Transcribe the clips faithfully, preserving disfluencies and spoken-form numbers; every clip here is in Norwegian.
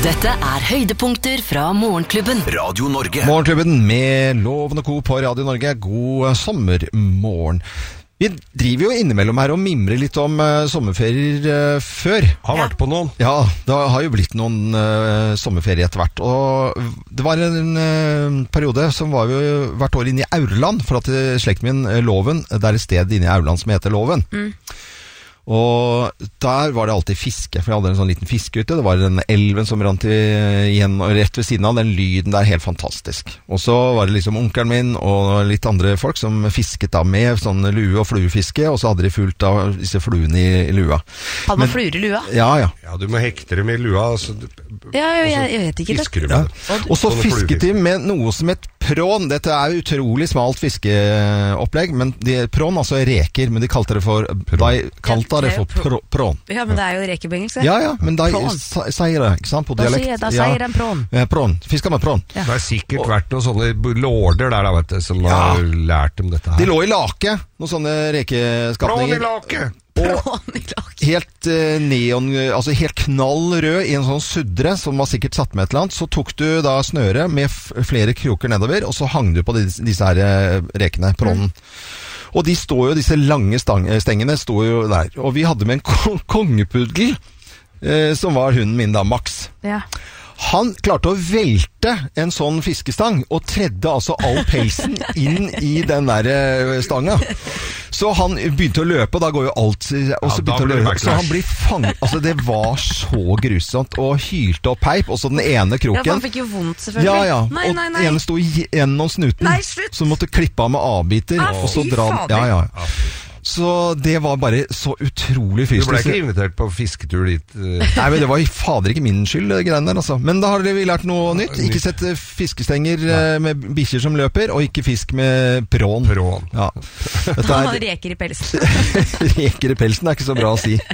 Dette er høydepunkter fra Morgenklubben. Radio Norge. Morgenklubben med Loven og Co. på Radio Norge. God sommermorgen. Vi driver jo innimellom her og mimrer litt om uh, sommerferier uh, før. Har vært på noen. Ja, det har jo blitt noen uh, sommerferier etter hvert. Og det var en uh, periode som var jo hvert år inne i Aurland, for at slekten min, uh, Loven, det er et sted inne i Aurland som heter Loven. Mm. Og der var det alltid fiske, for jeg hadde en sånn liten fiske ute. Det var den elven som rant igjen rett ved siden av. Den lyden der, helt fantastisk. Og så var det liksom onkelen min og litt andre folk som fisket da med sånn lue- og fluefiske, og så hadde de fulgt av disse fluene i, i lua. Hadde man fluer i lua? Ja, ja. Ja, du må hekte dem i lua, så ja, jeg, jeg, jeg vet ikke fisker det. du med det. Ja. Og så Sånne fisket de med noe som et prån. Dette er utrolig smalt fiskeopplegg, men de, prån, altså reker, men de kalte det for, de kalte det for pr prån. Ja, men det er jo reker på engelsk. Ja, ja, men de Prån. sier det, ikke sant, på Da dialekt. sier, da sier den prån. Ja, prån. Fisker med prån. Ja. Det har sikkert vært noen sånne lorder der, da, vet du, som Ja. har lært dem dette her. De lå i lake, noen sånne Prån i rekeskapninger. lake! Prån i lake. Helt eh, neon, altså helt knall rød i en sånn suddre som var sikkert satt med et eller annet. Så tok du da snøret med f flere kroker nedover, og så hang du på disse, disse her eh, rekene, prånen. Mm. Og de står jo, disse lange stang, stengene står jo der. Og vi hadde med en ko kongepuddel, eh, som var hunden min da, Max. Ja. Han klarte å velte en sånn fiskestang, og tredde altså all pelsen inn i den der stanga. Så han begynte å løpe, og da går jo alt og så Ja, begynte å da blir det løpe. Så han blir fanget. Altså, det var så grusomt, og hylte opp peip, og så den ene kroken. Ja, for han fikk jo vondt, selvfølgelig. Ja, ja. Nei, og nei, nei. den ene sto gjennom snuten. Nei, slutt! Så måtte klippe av med avbiter. Ah, og så fy dra fader. ja, ja. Så det var bare så utrolig Du ble fysisk. ikke invitert på fisketur dit? Uh, Nei, men det var fader ikke min skyld, det greiene der, altså. Men da har vi lært noe nytt. Ikke sett eh, fiskestenger eh, med bikkjer som løper, og ikke fisk med prån. Prån. Ja. Dette Han er reker i pelsen. reker i pelsen, er ikke så bra å si.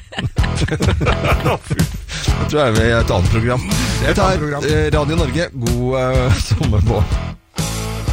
Jeg tror jeg er ved et annet program. Dette er eh, Radio Norge. God uh, sommermorgen.